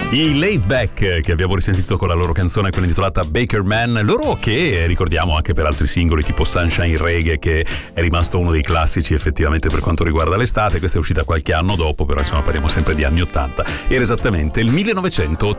I Laid Back, che abbiamo risentito con la loro canzone, quella intitolata Baker Man, loro che ricordiamo anche per altri singoli tipo Sunshine Reggae, che è rimasto uno dei classici effettivamente per quanto riguarda l'estate. Questa è uscita qualche anno dopo, però insomma parliamo sempre di anni 80. Era esattamente il 1980.